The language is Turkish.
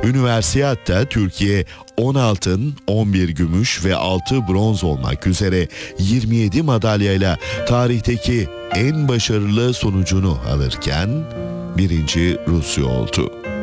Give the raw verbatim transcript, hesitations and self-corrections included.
Üniversiyatta Türkiye on altın, on bir gümüş ve altı bronz olmak üzere yirmi yedi madalyayla tarihteki en başarılı sonucunu alırken birinci Rusya oldu.